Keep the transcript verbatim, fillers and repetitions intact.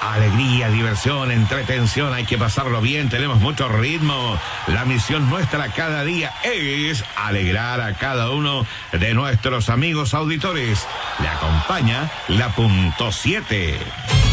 Alegría, diversión, entretención, hay que pasarlo bien, tenemos mucho ritmo. La misión nuestra cada día es alegrar a cada uno de nuestros amigos auditores. Le acompaña la punto siete.